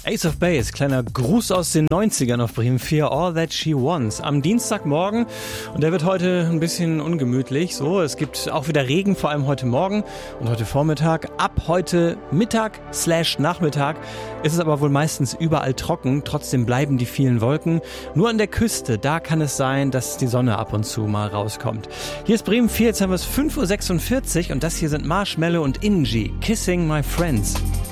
Ace of Base, kleiner Gruß aus den 90ern auf Bremen 4, All That She Wants. Am Dienstagmorgen, und der wird heute ein bisschen ungemütlich. So, es gibt auch wieder Regen, vor allem heute Morgen und heute Vormittag. Ab heute Mittag/Nachmittag ist es aber wohl meistens überall trocken. Trotzdem bleiben die vielen Wolken. Nur an der Küste, da kann es sein, dass die Sonne ab und zu mal rauskommt. Hier ist Bremen 4, jetzt haben wir es 5:46 Uhr und das hier sind Marshmello und Inji, Kissing My Friends.